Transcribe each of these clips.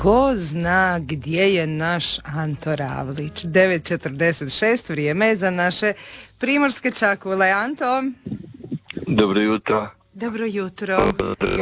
Ko zna gdje je naš Anto Ravlić? 9:46, vrijeme je za naše primorske čakule. Anto? Dobro jutro. Dobro jutro.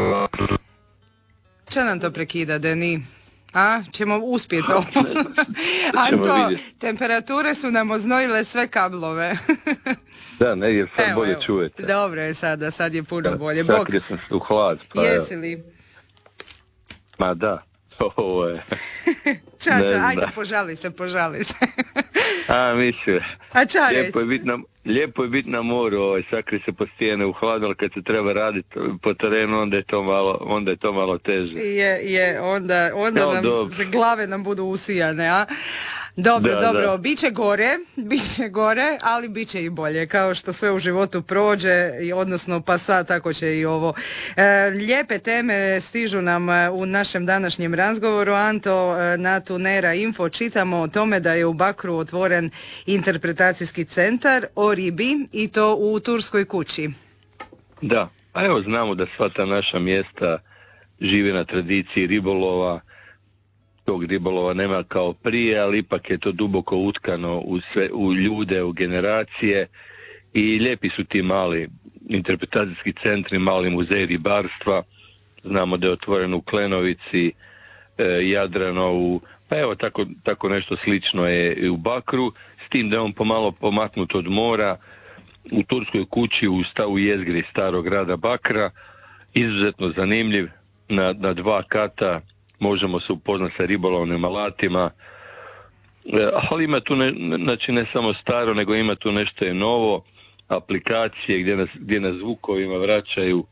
Če nam to prekida, Deni? A, ćemo uspjeti ovo. Anto, temperature su nam oznojile sve kablove. Da, ne, jer sad bolje čujete. Dobro je sada, sad je puno bolje. Sakrio sam se u hlad. Pa jesi li? Ma da, ovo je... Čača, ajde, požali se. A, mislim, a ča lijepo je biti na moru, sakri se po stijene u hladu, ali kad se treba raditi po terenu, onda je to malo teže. Onda glave nam budu usijane, a? Dobro, bit će gore, ali bit će i bolje, kao što sve u životu prođe, odnosno pa sad tako će i ovo. Lijepe teme stižu nam u našem današnjem razgovoru. Anto, na Tunera Info čitamo o tome da je u Bakru otvoren interpretacijski centar o ribi i to u Turskoj kući. Da, a evo znamo da sva ta naša mjesta žive na tradiciji ribolova. Tog ribolova nema kao prije, ali ipak je to duboko utkano u ljude, u generacije i lijepi su ti mali interpretacijski centri, mali muzeji ribarstva. Znamo da je otvoren u Klenovici, Jadranovu, pa evo tako nešto slično je i u Bakru, s tim da je on pomalo pomaknut od mora u Turskoj kući u jezgri starog grada Bakra, izuzetno zanimljiv, na 2 kata. Možemo se upoznati sa ribolovnim alatima, ali ima tu znači ne samo staro, nego ima tu nešto je novo, aplikacije gdje nas zvukovima vraćaju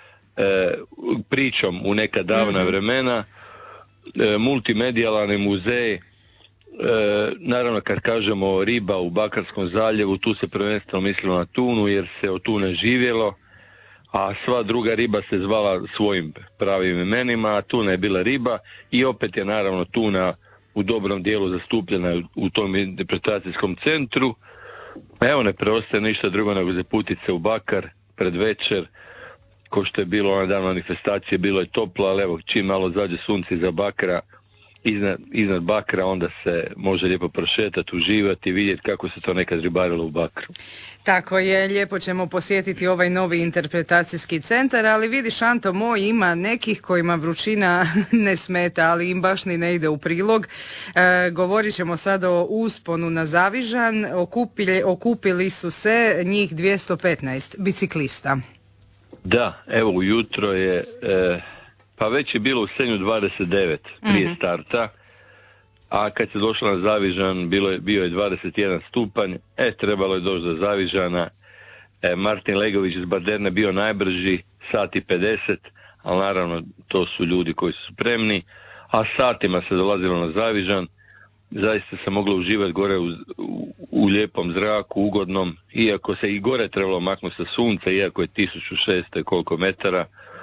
pričom u neka davna vremena, multimedijalni muzej, naravno kad kažemo riba u Bakarskom zaljevu, tu se prvenstveno mislilo na tunu jer se od tune živjelo, a sva druga riba se zvala svojim pravim imenima, a tuna je bila riba i opet je naravno tuna u dobrom dijelu zastupljena u tom interpretacijskom centru. Evo, ne preostaje ništa drugo nego zaputit se u Bakar pred večer, ko što je bilo onaj dan manifestacije, bilo je toplo, ali evo čim malo zađe sunce iza Bakra, iznad Bakra, onda se može lijepo prošetati, uživati i vidjeti kako se to nekad ribarilo u Bakru. Tako je, lijepo ćemo posjetiti ovaj novi interpretacijski centar, ali vidiš, Anto moj, ima nekih kojima vrućina ne smeta, ali im baš ni ne ide u prilog. Govorit ćemo sad o usponu na Zavižan. Okupili su se njih 215 biciklista. Da, evo ujutro je... Pa već je bilo u Senju 29 prije starta, a kad se došlo na Zavižan bio je 21 stupanj, trebalo je doći do Zavižana. Martin Legović iz Baderne bio najbrži, 1:50, ali naravno to su ljudi koji su spremni, a satima se dolazilo na Zavižan, zaista se moglo uživati gore u lijepom zraku, ugodnom, iako se i gore trebalo maknuti sa sunca, iako je 1600 koliko metara.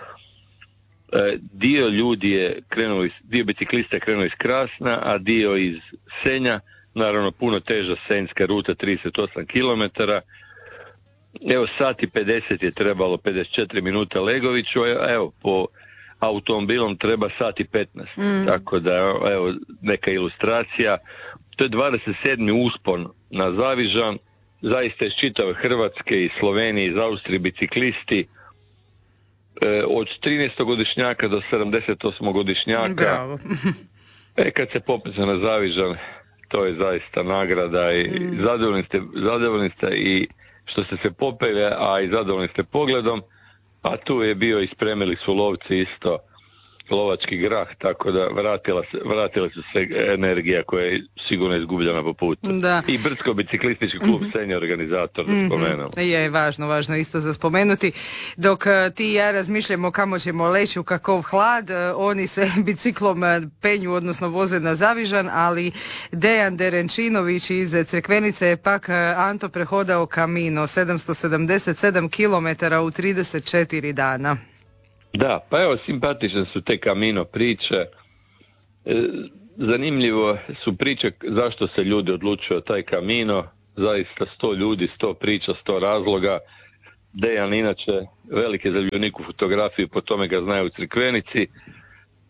Dio ljudi je dio biciklista je krenuo iz Krasna, a dio iz Senja, naravno puno teža senjska ruta, 38 km. Evo 1:50 je trebalo, 54 minuta Legoviću, a evo po automobilom treba 1:15. Tako da evo neka ilustracija. To je 27. uspon na Zavižan, zaista iz čitave Hrvatske, iz Slovenije, iz Austrije biciklisti. Od 13-godišnjaka do 78-godišnjaka. Bravo. Kad se popne na Zavižan, to je zaista nagrada i zadovoljni ste i što ste se popeli, a i zadovoljni ste pogledom, a tu je bio i spremili su lovci isto lovački grah, tako da vratila su se energija koja je sigurno izgubljena po putu. Da. I Brdsko-biciklistički klub Senja organizator, da spomenem. Je, važno isto za spomenuti. Dok ti i ja razmišljamo kamo ćemo leći u kakov hlad, oni se biciklom penju, odnosno voze na Zavižan, ali Dejan Derenčinović iz Crkvenice je pak, Anto, prehodao Kamino, 777 km u 34 dana. Da, pa evo, simpatične su te Kamino priče. Zanimljivo su priče zašto se ljudi odlučuju taj Kamino. Zaista 100 ljudi, 100 priča, 100 razloga. Dejan inače veliki zaljubljenik u fotografiji, po tome ga znaju u Crkvenici.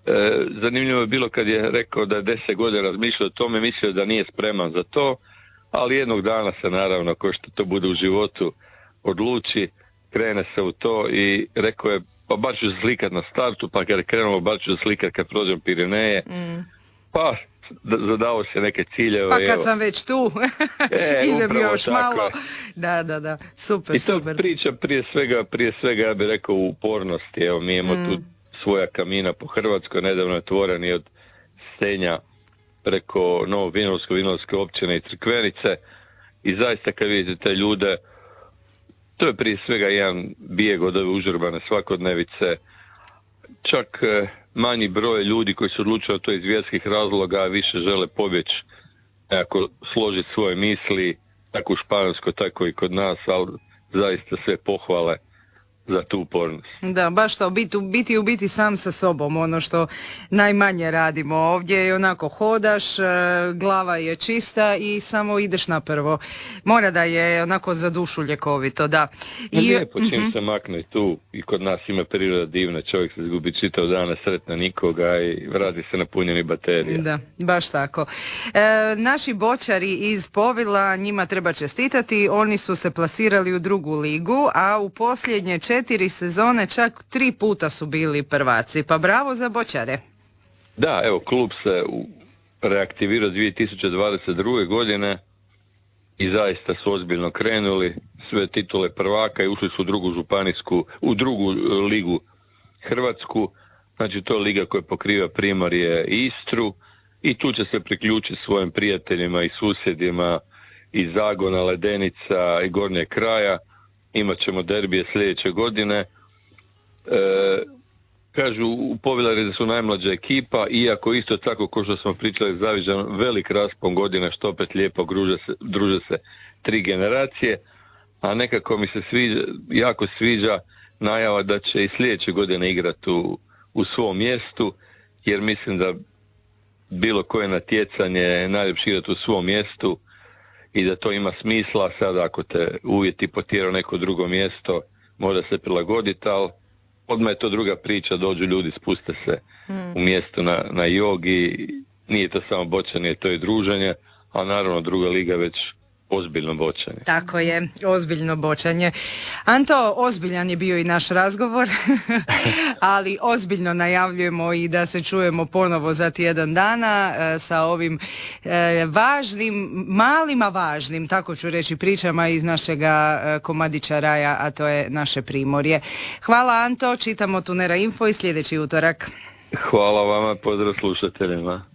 Zanimljivo je bilo kad je rekao da je 10 godina razmišljao o tome, mislio da nije spreman za to, ali jednog dana se naravno, ko što to bude u životu, odluči, krene se u to i rekao je, pa bar ću se slikat na startu, pa kad je krenulo, bar ću se slikat kad prođem Pirineje, pa zadao se neke ciljeve. Pa kad sam već tu, idem još tako malo. Da, super, i to super. Priča prije svega, ja bih rekao, upornosti. Evo, mi imamo tu svoja kamina po Hrvatskoj, nedavno je otvoren i od Senja preko Novog Vinodolske općine i Crikvenice, i zaista kad vidite te ljude, to je prije svega jedan bijeg od ove užurbane svakodnevice. Čak manji broj ljudi koji su odlučili to iz vjerskih razloga, više žele pobjeći, nekako složiti svoje misli, tako u Španjolskoj, tako i kod nas, ali zaista sve pohvale za tu upornost. Da, baš to, biti sam sa sobom, ono što najmanje radimo ovdje, i onako hodaš, glava je čista i samo ideš na prvo. Mora da je onako za dušu ljekovito, da. I lijepo čim se makne tu, i kod nas ima priroda divna, čovjek se izgubi čitav dan, ne sretne nikoga i vrati se napunjeni baterija. Da, baš tako. Naši bočari iz Povila, njima treba čestitati, oni su se plasirali u drugu ligu, a u posljednje 4 sezone čak 3 puta su bili prvaci, pa bravo za bočare. Da, evo, klub se reaktivirao 2022. godine i zaista su ozbiljno krenuli, sve titule prvaka, i ušli su u drugu ligu Hrvatsku, znači to je liga koja pokriva Primorje i Istru, i tu će se priključiti svojim prijateljima i susjedima iz Zagona, Ledenica i Gornjeg kraja. Imat ćemo derbije sljedeće godine. Kažu u Povilari da su najmlađa ekipa, iako isto tako, ko što smo pričali, zaviđan velik raspon godina, što opet lijepo druže se 3 generacije, a nekako mi se jako sviđa najava da će i sljedeće godine igrati u svom mjestu, jer mislim da bilo koje natjecanje je najljepše igrati u svom mjestu i da to ima smisla. Sad ako te uvjeti potjeraju neko drugo mjesto, mora se prilagoditi, ali odmah je to druga priča, dođu ljudi, spuste se u mjestu na jogi, nije to samo bočanje, to je druženje, a naravno druga liga već ozbiljno bočanje. Tako je, ozbiljno bočanje. Anto, ozbiljan je bio i naš razgovor, ali ozbiljno najavljujemo i da se čujemo ponovo za tjedan dana sa ovim važnim, malima važnim, tako ću reći, pričama iz našega komadića raja, a to je naše Primorje. Hvala, Anto, čitamo Tunera Info i sljedeći utorak. Hvala vama, pozdrav slušateljima.